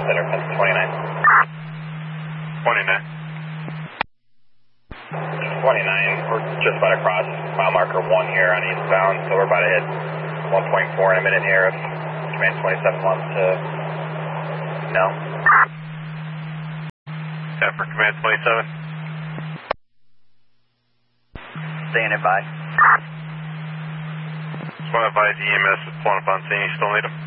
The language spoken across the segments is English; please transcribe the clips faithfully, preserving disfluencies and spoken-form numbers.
Center, Fence twenty-nine. twenty-nine. twenty-nine, we're just about to cross mile marker one here on eastbound, so we're about to hit one point four in a minute here if command twenty-seven wants to know. Yeah, for command twenty-seven. Standing by. Just want to advise E M S is pulling up on scene. You still need them?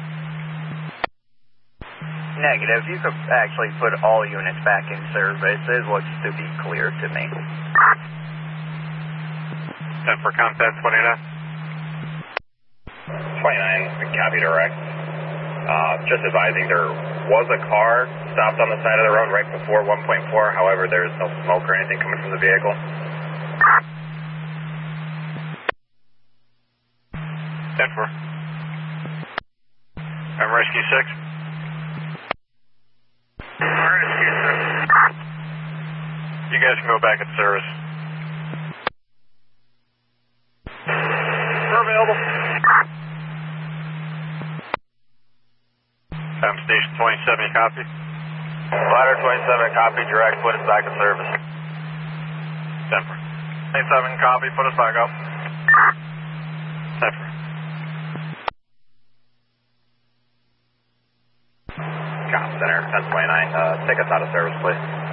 Negative. You could actually put all units back in service. It looks to be clear to me. And for contact twenty-nine? twenty-nine, we copy direct. Uh, just advising there was a car stopped on the side of the road right before one point four. However, there's no smoke or anything coming from the vehicle. ten four. I'm Rescue six. Rescue six. You guys can go back in service. We're available. I'm station twenty-seven, you copy? Ladder twenty-seven, copy direct, put us back in service. ten four. twenty-seven, copy, put us back up. ten four. Com Center, ten twenty-nine, uh, take us out of service, please.